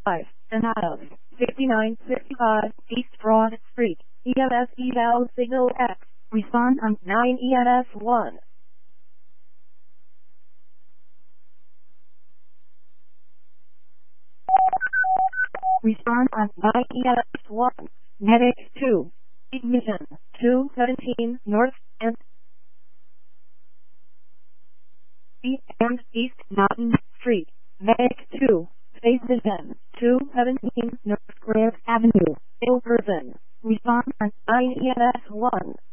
5, Donatos, 6955, East Broad Street, EMS eval signal X, respond on 9 EMS 1. Respond on 9 EMS 1, Medic 2, Ignition, 217 North and East Mountain Street, Medic 2, Space Vision, 217 North Grant Avenue, Ilperson. Respond on 9 EMS 1.